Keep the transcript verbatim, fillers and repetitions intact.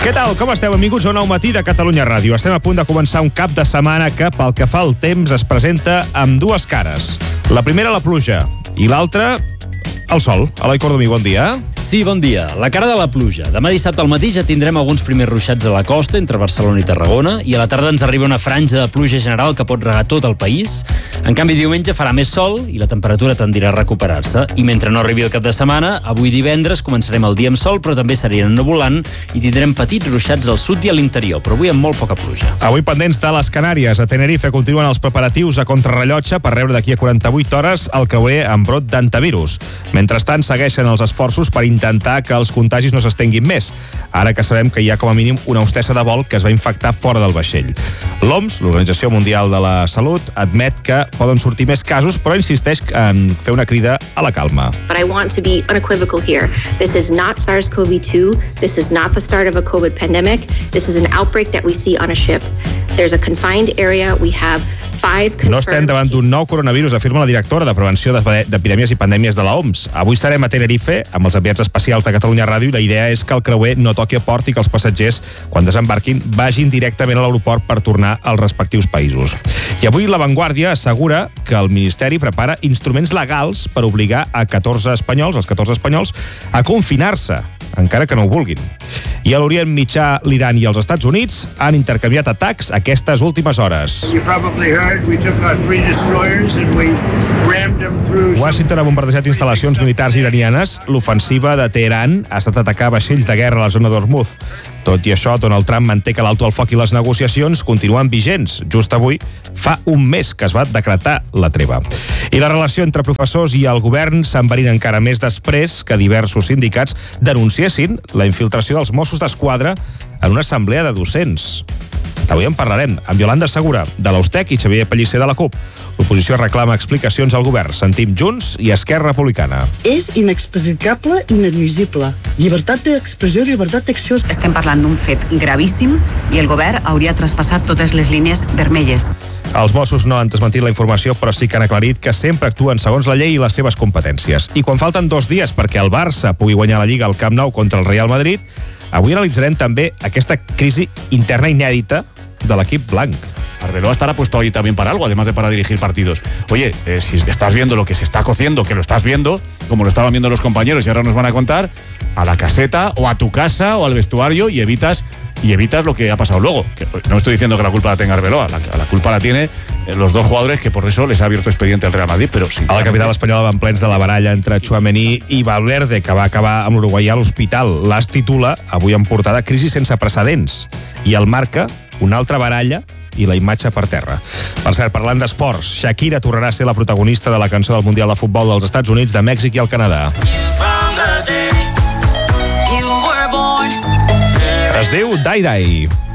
Què tal? Com esteu? Benvinguts a un nou matí de Catalunya Ràdio. Estem a punt de començar un cap de setmana que, pel que fa al temps, es presenta amb dues cares. La primera, la pluja, i l'altra, el sol. Eloi Cordomí, bon dia. Sí, bon dia. La cara de la pluja. Demà dissabte al matí ja tindrem alguns primers ruixats a la costa, entre Barcelona i Tarragona, i a la tarda ens arriba una franja de pluja general que pot regar tot el país. En canvi, diumenge farà més sol i la temperatura tendirà a recuperar-se. I mentre no arribi el cap de setmana, avui divendres començarem el dia amb sol, però també seria ennuvolant i tindrem petits ruixats al sud i a l'interior, però avui amb molt poca pluja. Avui pendents de les Canàries. A Tenerife continuen els preparatius a contrarrellotge per rebre d'aquí a quaranta-vuit hores el creuer amb brot d'antivirus. Mentrestant, segueixen els esforços per intentar que els contagis no s'estenguin més, ara que sabem que hi ha com a mínim una hostessa de vol que es va infectar fora del vaixell. L'O M S, l'Organització Mundial de la Salut, admet que poden sortir més casos, però insisteix en fer una crida a la calma. But I want to be unequivocal here. This is not SARS CoV two. This is not the start of a COVID pandemic. This is an outbreak that we see on a ship. There's a confined area. We have five confirmed No estem davant d'un nou coronavirus, afirma la directora de Prevenció d'Epidèmies i Pandèmies de la O M S. Avui estarem a Tenerife amb els enviats especials de Catalunya Ràdio i la idea és que el creuer no toqui a port i que els passatgers, quan desembarquin, vagin directament a l'aeroport per tornar als respectius països. I avui La Vanguardia assegura que el Ministeri prepara instruments legals per obligar a catorze espanyols, els catorze espanyols, a confinar-se, encara que no ho vulguin. I a l'Orient Mitjà, l'Iran i els Estats Units han intercanviat atacs aquestes últimes hores. Washington ha bombardejat instal·lacions militars iranianes. L'ofensiva de Teheran ha estat atacar vaixells de guerra a la zona d'Hormuz. Tot i això, Donald Trump manté que l'alto al foc i les negociacions continuen vigents. Just avui fa un mes que es va decretar la treva. I la relació entre professors i el govern s'enverina encara més després que diversos sindicats denunciessin la infiltració dels Mossos d'Esquadra en una assemblea de docents. Avui en parlarem amb Yolanda Segura, de l'Austec, i Xavier Pellicer, de la CUP. L'oposició reclama explicacions al govern. Sentim Junts i Esquerra Republicana. És inexplicable i inadmissible. Llibertat d'expressió i llibertat d'acció. Estem parlant d'un fet gravíssim i el govern hauria traspassat totes les línies vermelles. Els Mossos no han desmentit la informació, però sí que han aclarit que sempre actuen segons la llei i les seves competències. I quan falten dos dies perquè el Barça pugui guanyar la Lliga al Camp Nou contra el Real Madrid, avui analitzarem també aquesta crisi interna inèdita de l'equip blanc. Arbeloa estará puesto ahí también para algo, además de para dirigir partidos. Oye, eh, si estás viendo lo que se está cociendo, que lo estás viendo, como lo estaban viendo los compañeros y ahora nos van a contar, a la caseta o a tu casa o al vestuario y evitas y evitas lo que ha pasado luego. Que no estoy diciendo que la culpa la tenga Arbeloa, la, la culpa la tiene los dos jugadores que por eso les ha abierto expediente al Real Madrid, però sí. A la capital espanyola van plens de la baralla entre Tchouaméni i Valverde, que va acabar amb l'uruguaià a l'hospital. L'As titula, avui en portada, crisi sense precedents. I el Marca, una altra baralla i la imatge per terra. Per cert, parlant d'esports, Shakira tornarà a ser la protagonista de la cançó del Mundial de Futbol dels Estats Units, de Mèxic i el Canadà. Es diu Die Die.